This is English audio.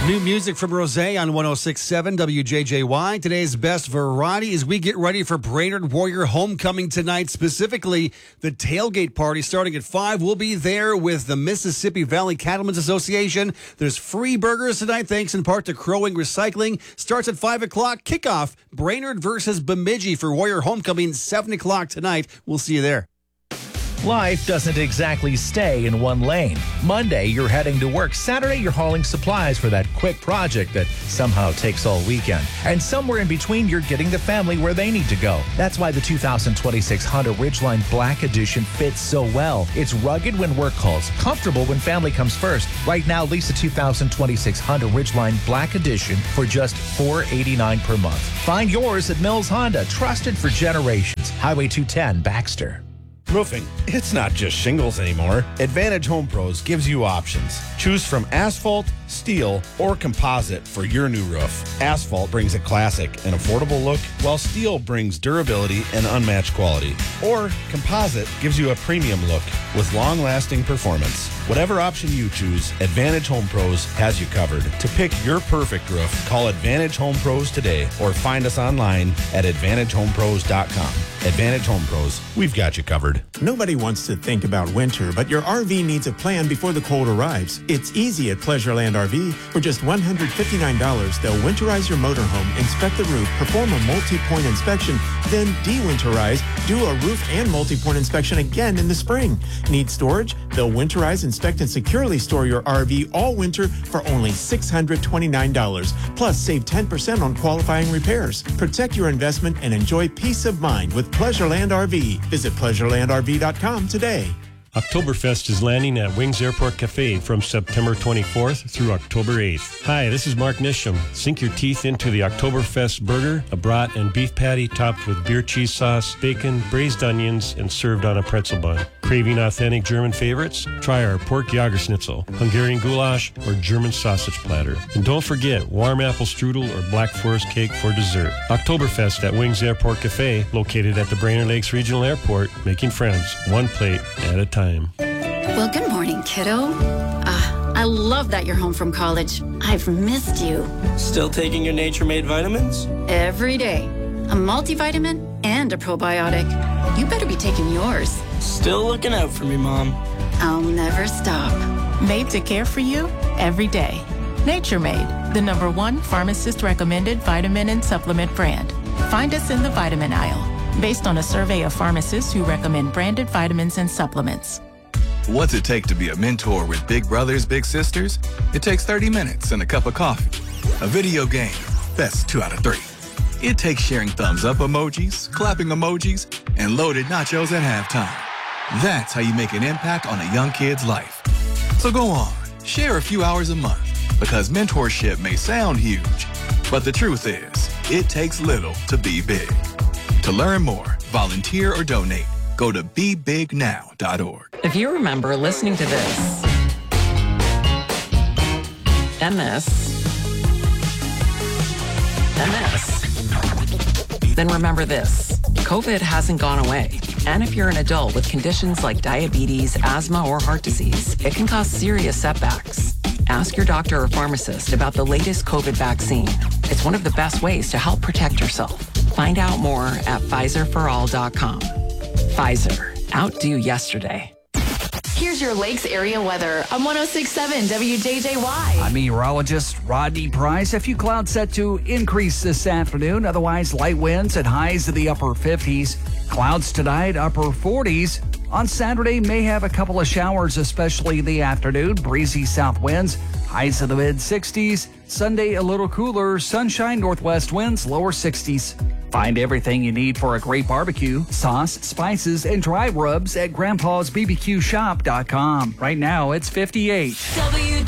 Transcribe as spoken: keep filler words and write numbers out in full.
New music from Rosé on one oh six point seven W J J Y. Today's best variety as we get ready for Brainerd Warrior Homecoming tonight. Specifically, the tailgate party starting at five. We'll be there with the Mississippi Valley Cattlemen's Association. There's free burgers tonight, thanks in part to Crowing Recycling. Starts at five o'clock. Kickoff, Brainerd versus Bemidji for Warrior Homecoming, seven o'clock tonight. We'll see you there. Life doesn't exactly stay in one lane. Monday, you're heading to work. Saturday, you're hauling supplies for that quick project that somehow takes all weekend. And somewhere in between, you're getting the family where they need to go. That's why the two thousand twenty-six Honda Ridgeline Black Edition fits so well. It's rugged when work calls, comfortable when family comes first. Right now, lease a two thousand twenty-six Honda Ridgeline Black Edition for just four hundred eighty-nine dollars per month. Find yours at Mills Honda, trusted for generations. Highway two ten, Baxter. Roofing, it's not just shingles anymore. Advantage Home Pros gives you options. Choose from asphalt, steel, or composite for your new roof. Asphalt brings a classic and affordable look, while steel brings durability and unmatched quality. Or composite gives you a premium look with long-lasting performance. Whatever option you choose, Advantage Home Pros has you covered. To pick your perfect roof, call Advantage Home Pros today or find us online at advantage home pros dot com. Advantage Home Pros, we've got you covered. Nobody wants to think about winter, but your R V needs a plan before the cold arrives. It's easy at Pleasureland R V. For just one hundred fifty-nine dollars, they'll winterize your motorhome, inspect the roof, perform a multi-point inspection, then de-winterize, do a roof and multi-point inspection again in the spring. Need storage? They'll winterize, inspect, and securely store your R V all winter for only six hundred twenty-nine dollars. Plus, save ten percent on qualifying repairs. Protect your investment and enjoy peace of mind with Pleasureland R V. Visit pleasureland r v dot com today. Oktoberfest is landing at Wings Airport Cafe from September twenty-fourth through October eighth. Hi, this is Mark Nisham. Sink your teeth into the Oktoberfest burger, a brat and beef patty topped with beer cheese sauce, bacon, braised onions, and served on a pretzel bun. Craving authentic German favorites? Try our pork Jagerschnitzel, Hungarian goulash, or German sausage platter. And don't forget warm apple strudel or black forest cake for dessert. Oktoberfest at Wings Airport Cafe, located at the Brainerd Lakes Regional Airport, making friends one plate at a time. Well, good morning, kiddo. Uh, I love that you're home from college. I've missed you. Still taking your Nature Made vitamins? Every day. A multivitamin and a probiotic. You better be taking yours. Still looking out for me, Mom. I'll never stop. Made to care for you every day. Nature Made, the number one pharmacist-recommended vitamin and supplement brand. Find us in the vitamin aisle, based on a survey of pharmacists who recommend branded vitamins and supplements. What's it take to be a mentor with big brothers, big sisters? It takes thirty minutes and a cup of coffee. A video game, that's two out of three. It takes sharing thumbs up emojis, clapping emojis, and loaded nachos at halftime. That's how you make an impact on a young kid's life. So go on, share a few hours a month, because mentorship may sound huge, but the truth is, it takes little to be big. To learn more, volunteer, or donate, go to be big now dot org. If you remember listening to this, and this, and this, then remember this. COVID hasn't gone away. And if you're an adult with conditions like diabetes, asthma, or heart disease, it can cause serious setbacks. Ask your doctor or pharmacist about the latest COVID vaccine. It's one of the best ways to help protect yourself. Find out more at Pfizer for all dot com. Pfizer, outdo yesterday. Here's your Lakes area weather on one oh six point seven W J J Y. I'm meteorologist Rodney Price. A few clouds set to increase this afternoon. Otherwise, light winds and highs to the upper fifties. Clouds tonight, upper forties. On Saturday, may have a couple of showers, especially in the afternoon. Breezy south winds, highs in the mid sixties. Sunday, a little cooler. Sunshine, northwest winds, lower sixties. Find everything you need for a great barbecue, sauce, spices, and dry rubs at grandpa's b b q shop dot com. Right now, it's fifty-eight. W